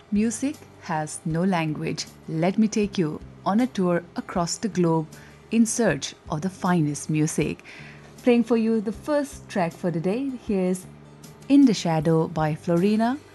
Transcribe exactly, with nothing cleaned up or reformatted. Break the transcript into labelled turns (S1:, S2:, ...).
S1: Music has no language. Let me take you on a tour across the globe in search of the finest music. Playing for you the first track for the day. Here's In the Shadow by Florina